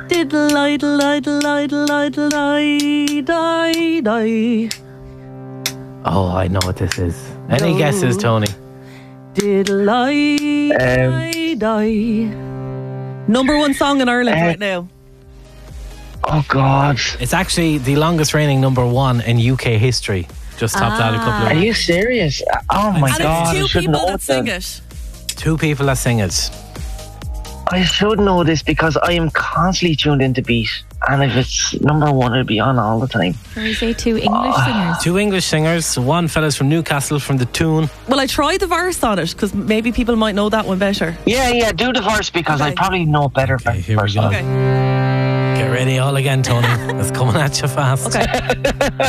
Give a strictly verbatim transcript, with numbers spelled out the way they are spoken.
Diddle idle idle idle idle die die die. Oh, I know what this is. Any No. guesses, Tony? Diddle die die. Number one song in Ireland Uh, right now. Oh God. It's actually the longest reigning number one in U K history. Just topped out a couple Are of you serious? Oh my And God. it's I two should people know that sing that. it. two people that sing it. I should know this because I am constantly tuned into Beat. And if it's number one, it'll be on all the time. Can we say two English singers? Two English singers. One fella's from Newcastle from the Tune. Well, I tried the verse on it because maybe people might know that one better. Yeah, yeah, do the verse because Okay. I probably know better. Okay, here we verse. go. Okay. Get ready all again, Tony. It's coming at you fast. Okay.